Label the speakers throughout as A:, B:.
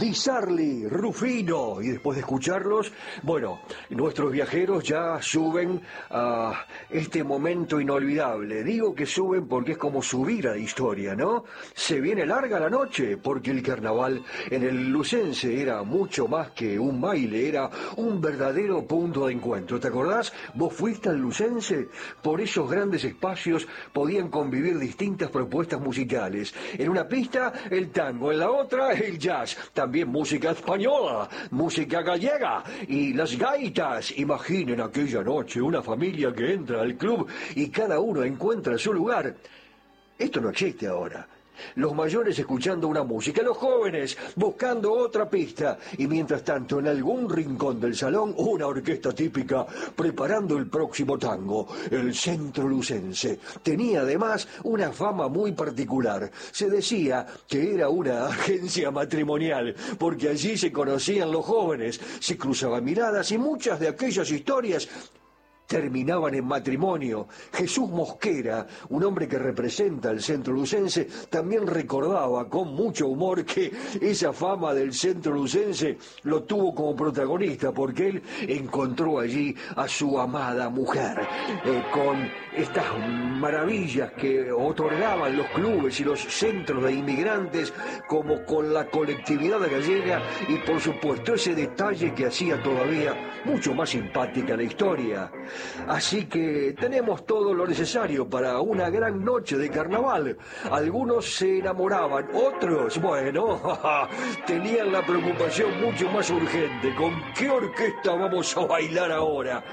A: Di Sarli, Rufino, y después de escucharlos, bueno, nuestros viajeros ya suben a este momento inolvidable. Digo que suben porque es como subir a la historia, ¿no? Se viene larga la noche, porque el carnaval en el Lucense era mucho más que un baile, era un verdadero punto de encuentro. ¿Te acordás? ¿Vos fuiste al Lucense? Por esos grandes espacios podían convivir distintas propuestas musicales. En una pista, el tango, en la otra, el jazz. También música española, música gallega y las gaitas. Imaginen aquella noche una familia que entra al club y cada uno encuentra su lugar. Esto no existe ahora. Los mayores escuchando una música, los jóvenes buscando otra pista y mientras tanto en algún rincón del salón una orquesta típica preparando el próximo tango. El Centro Lucense tenía además una fama muy particular. Se decía que era una agencia matrimonial porque allí se conocían los jóvenes, se cruzaban miradas y muchas de aquellas historias terminaban en matrimonio. Jesús Mosquera, un hombre que representa al Centro Lucense, también recordaba con mucho humor que esa fama del Centro Lucense lo tuvo como protagonista porque él encontró allí a su amada mujer, con estas maravillas que otorgaban los clubes y los centros de inmigrantes, como con la colectividad gallega y por supuesto ese detalle que hacía todavía mucho más simpática la historia. Así que tenemos todo lo necesario para una gran noche de carnaval. Algunos se enamoraban, otros, bueno, tenían la preocupación mucho más urgente. ¿Con qué orquesta vamos a bailar ahora?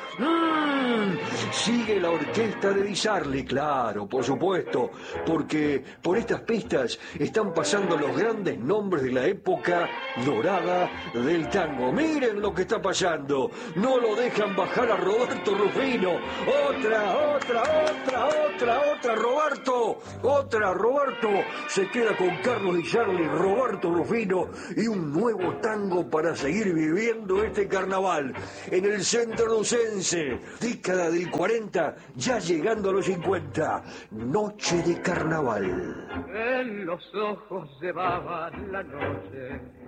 A: Sigue la orquesta de Di Sarli, claro, por supuesto, porque por estas pistas están pasando los grandes nombres de la época dorada del tango. Miren lo que está pasando. No lo dejan bajar a Roberto Rufino. Roberto se queda con Carlos Di Sarli, Roberto Rufino y un nuevo tango para seguir viviendo este carnaval en el Centro Lucense, década del 40, ya llegando a los 50, noche de carnaval.
B: En los ojos llevaban la noche